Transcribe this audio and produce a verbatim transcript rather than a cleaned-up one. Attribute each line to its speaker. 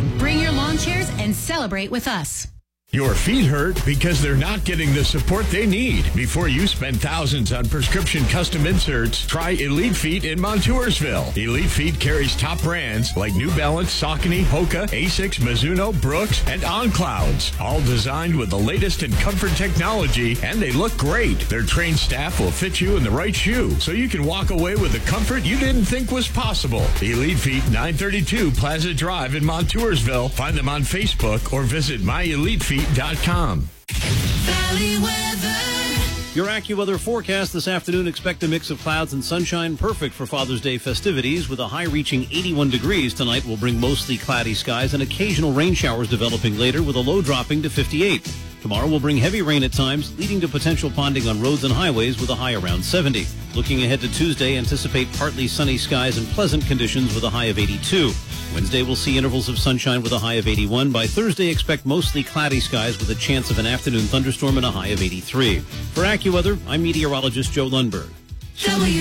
Speaker 1: spring. Bring your lawn chairs and celebrate with us.
Speaker 2: Your feet hurt because they're not getting the support they need. Before you spend thousands on prescription custom inserts, try Elite Feet in Montoursville. Elite Feet carries top brands like New Balance, Saucony, Hoka, Asics, Mizuno, Brooks, and On Clouds. All designed with the latest in comfort technology, and they look great. Their trained staff will fit you in the right shoe, so you can walk away with the comfort you didn't think was possible. Elite Feet, nine thirty-two Plaza Drive in Montoursville. Find them on Facebook or visit my elite feet dot com.
Speaker 3: Valley weather.
Speaker 4: Your AccuWeather forecast this afternoon, expect a mix of clouds and sunshine, perfect for Father's Day festivities, with a high reaching eighty-one degrees. Tonight will bring mostly cloudy skies and occasional rain showers developing later, with a low dropping to fifty-eight. Tomorrow will bring heavy rain at times, leading to potential ponding on roads and highways with a high around seventy. Looking ahead to Tuesday, anticipate partly sunny skies and pleasant conditions with a high of eighty-two. Wednesday will see intervals of sunshine with a high of eighty-one. By Thursday, expect mostly cloudy skies with a chance of an afternoon thunderstorm and a high of eighty-three. For AccuWeather, I'm meteorologist Joe Lundberg.
Speaker 3: W